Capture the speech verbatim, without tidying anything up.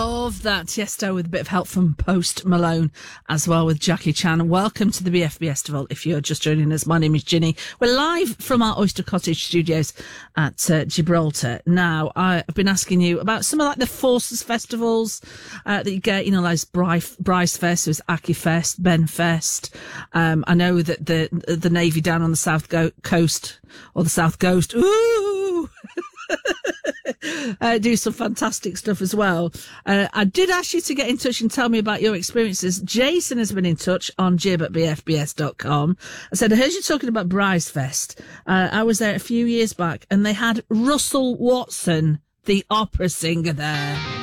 Love that. Tiesto with a bit of help from Post Malone as well with Jackie Chan. Welcome to the B F B Festival. If you're just joining us, my name is Ginny. We're live from our Oyster Cottage studios at uh, Gibraltar. Now, I've been asking you about some of like the Forces festivals uh, that you get, you know, like Bryce, Bryce Fest, there's Aki Fest, Ben Fest. Um, I know that the the Navy down on the South Go- Coast, or the South Coast, ooh, uh, do some fantastic stuff as well. Uh, I did ask you to get in touch and tell me about your experiences. Jason has been in touch on jib at b f b s dot com. I said, I heard you talking about Bryce Fest. Uh, I was there a few years back and they had Russell Watson, the opera singer, there.